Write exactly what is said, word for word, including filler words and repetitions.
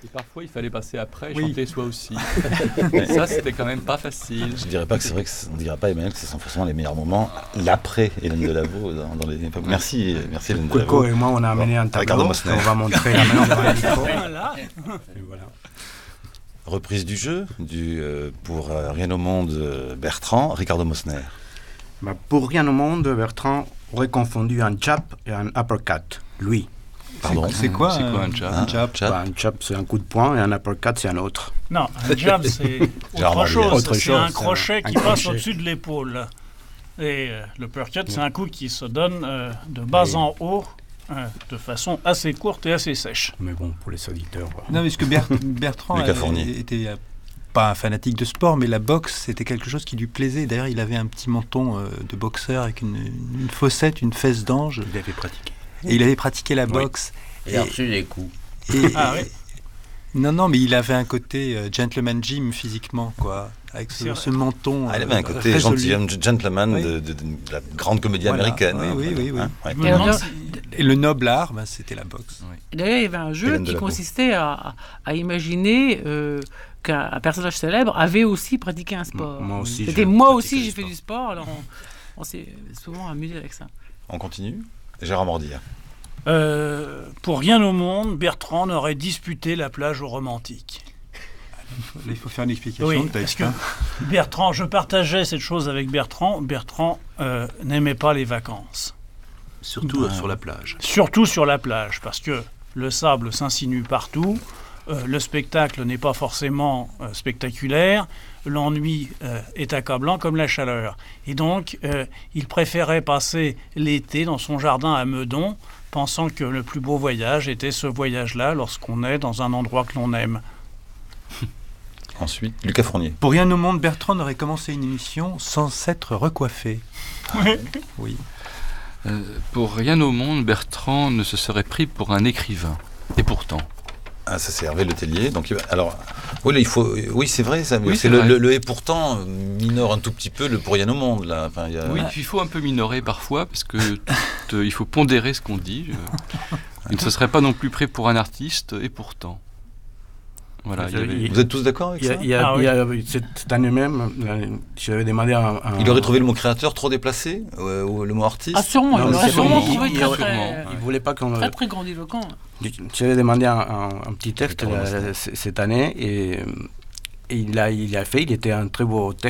Et parfois, il fallait passer après et Oui. chanter soi aussi. Et ça, c'était quand même pas facile. Je dirais pas que c'est vrai que c'est- on dirait pas, Emmanuel, que ce sont forcément les meilleurs moments l'après Hélène Delaveau dans, dans les. Merci, merci Hélène Coco Delaveau. et moi, on a amené un Ricardo tableau Mosner. qu'on va montrer la main devant le micro. Voilà. Et voilà. Reprise du jeu du, euh, pour euh, Rien au monde euh, Bertrand, Ricardo Mosner. Bah, pour rien au monde, Bertrand aurait confondu un chap et un uppercut. Lui. Pardon. C'est quoi, C'est quoi euh, un jab Hein, jab chat. Bah, un chap, c'est un coup de poing et un uppercut, c'est un autre. Non, un jab, c'est Gérard autre Morbier. chose. Autre C'est chose, un c'est crochet un- qui un passe crochet. au-dessus de l'épaule. Et euh, le uppercut, c'est un coup qui se donne euh, de bas Oui. en haut, euh, de façon assez courte et assez sèche. Mais bon, pour les auditeurs. voilà. Non, parce que Ber- Bertrand Lucas euh, Fournier. était euh, pas un fanatique de sport, mais la boxe, c'était quelque chose qui lui plaisait. D'ailleurs, il avait un petit menton euh, de boxeur avec une, une fossette, une fesse d'ange. Il avait pratiqué. Et il avait pratiqué la Oui. boxe. Il a reçu des coups. Et- Ah oui. Non, non, mais il avait un côté euh, gentleman Jim physiquement, quoi. Avec C'est ce, vrai. ce menton. Ah, il euh, avait un côté résolu. gentilhomme, gentleman Oui. de, de- de la grande comédie Voilà. américaine. Oui, hein, oui, oui, oui. hein, ouais. Je me Et demande alors, si- Et le noble art, bah, c'était la boxe. D'ailleurs, il y avait un jeu Hélène qui Delaveau. consistait à, à imaginer euh, qu'un un personnage célèbre avait aussi pratiqué un sport. Moi aussi, C'était je moi pratiquais aussi, du j'ai fait sport. du sport, alors on, on s'est souvent amusé avec ça. On continue. Gérard Mordia. Euh, pour rien au monde, Bertrand n'aurait disputé la plage aux romantiques. Là, il faut faire une explication Oui, de parce texte. que hein. Bertrand, je partageais cette chose avec Bertrand. Bertrand euh, n'aimait pas les vacances. Surtout euh, sur la plage. Surtout sur la plage, parce que le sable s'insinue partout, euh, le spectacle n'est pas forcément euh, spectaculaire, l'ennui euh, est accablant comme la chaleur. Et donc, euh, il préférait passer l'été dans son jardin à Meudon, pensant que le plus beau voyage était ce voyage-là lorsqu'on est dans un endroit que l'on aime. Ensuite, Lucas Fournier. Pour rien au monde, Bertrand aurait commencé une émission sans s'être recoiffé. Oui. Euh, pour rien au monde, Bertrand ne se serait pris pour un écrivain. Et pourtant. Ah, ça c'est Hervé Letellier. Donc, il va- alors, oui, là, il faut, oui, c'est vrai, ça. mais Oui, c'est c'est le, vrai. le, le et pourtant euh, minore un tout petit peu le pour rien au monde là. Enfin, il y a- Oui, puis il faut un peu minorer parfois, parce que tout, euh, il faut pondérer ce qu'on dit. Je- Il ne se serait pas non plus pris pour un artiste, et pourtant. Voilà, il y avait- Vous êtes tous d'accord avec Il y a, ça il y a- Ah il y a- cette, cette année même, euh, j'avais demandé à un... un- Il aurait trouvé le mot créateur trop déplacé euh, ou le mot artiste. Ah, sûrement, Non, il mais aurait c'est sûrement bon, trouvé il- très, il- très, Il voulait pas qu'on... très, très grandiloquent. J'avais demandé un, un- un petit texte Ricardo euh, Mosner. c- cette année et, et il, a, il a fait, il était un très beau texte.